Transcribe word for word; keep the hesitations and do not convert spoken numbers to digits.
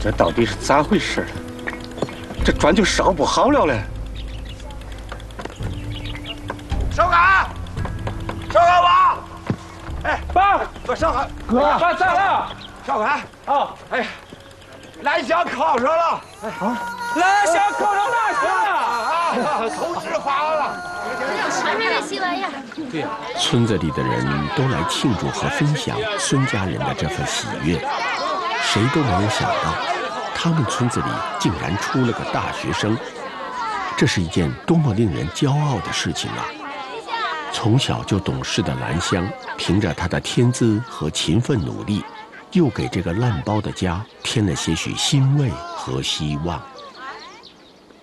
这到底是咋回事呢？这砖就烧不好了嘞！ 少干，少干爸！哎，爸，我少干哥，爸咋了？少干啊！哎，蓝翔考上了！哎啊，蓝翔考上大学了！啊，通知发了。 穿上这新玩意儿。 对呀，村子里的人都来庆祝和分享孙家人的这份喜悦，谁都没有想到。 他们村子里竟然出了个大学生，这是一件多么令人骄傲的事情啊！从小就懂事的兰香，凭着她的天资和勤奋努力，又给这个烂包的家添了些许欣慰和希望。